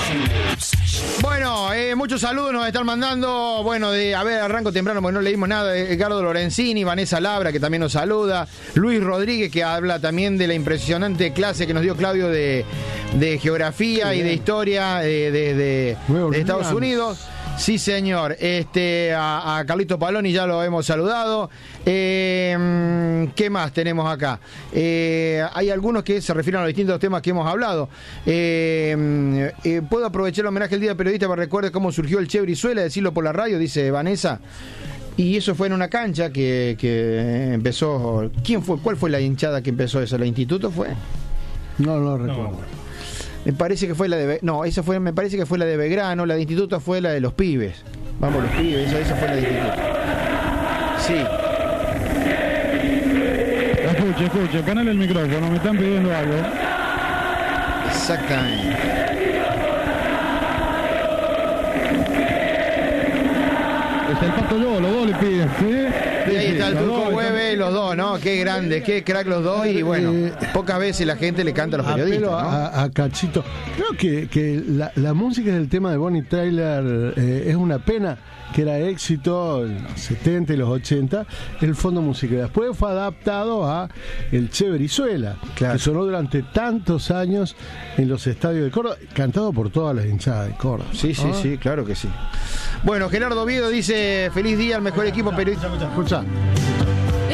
Bueno, muchos saludos nos están mandando. Bueno, arranco temprano porque no leímos nada. Edgardo Lorenzini, Vanessa Labra, que también nos saluda. Luis Rodríguez, que habla también de la impresionante clase que nos dio Claudio de geografía y de historia de Estados Unidos. Sí, señor. A Carlito Paloni ya lo hemos saludado. ¿Qué más tenemos acá? Hay algunos que se refieren a los distintos temas que hemos hablado. ¿Puedo aprovechar el homenaje al Día del Periodista para recordar cómo surgió el Che Brizuela? Decirlo por la radio, dice Vanessa. Y eso fue en una cancha que empezó. ¿Quién fue? ¿Cuál fue la hinchada que empezó eso? ¿La Instituto fue? No recuerdo. No. Me parece que fue la de... No, esa fue, me parece que fue la de Belgrano. La de Instituto fue la de los pibes. Vamos, los pibes, esa fue la de Instituto. Sí. Escuche, ponele el micrófono, me están pidiendo algo. Exactamente. Es el Pato Yo, los dos le piden, ¿sí? Y ahí está el Turco Hueve, los dos, ¿no? Qué grande, qué crack los dos. Y bueno, pocas veces la gente le canta a los periodistas, ¿no? A Cachito. Creo que la música del tema de Bonnie Tyler es una pena que era éxito en los 70 y los 80, el fondo musical. Después fue adaptado a el Che Brizuela, claro, que sonó durante tantos años en los estadios de Córdoba, cantado por todas las hinchadas de Córdoba. Sí, sí, claro que sí. Bueno, Gerardo Oviedo dice: feliz día al mejor equipo periodista. Escucha.